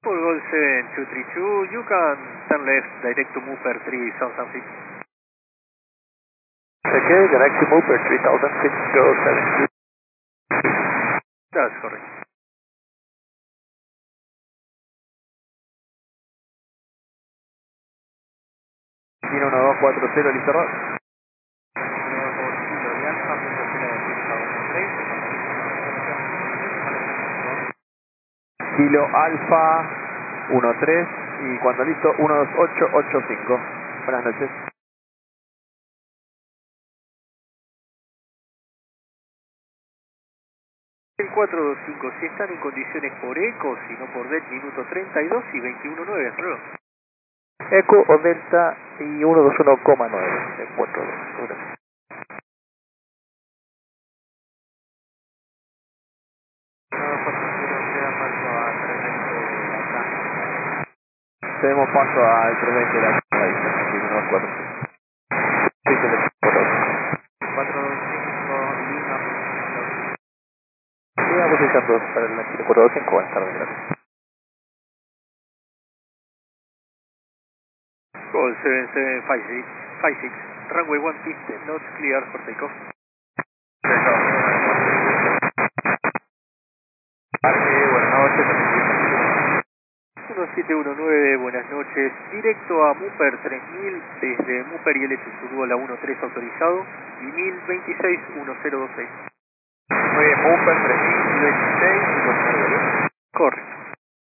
Gol 7232, you can turn left, direct to Mooper 3000 feet. Okay, direct to Mooper 3000 feet, go 72. That's correct. Tiene 1240, listo, Rob. Kilo Alfa 13 y cuando listo 12885. Buenas noches. 425, si están en condiciones por eco, si no por DET, minuto 32 y 21.9, hasta luego. Eco o Delta y 121,9 en 421. Tenemos paso al 320 de la calle, aquí en los 4. Sí, se le 425 Lima. Sí, vamos a dos para el 425, buenas tardes, gracias. Gol 7756, runway 1 piste, not clear for takeoff. Buenas noches. 1719, buenas noches. Directo a Mooper 3000, desde Mooper y LS Surbola 13 autorizado y 1026 1026. Muy bien, Mooper 3026, Correcto.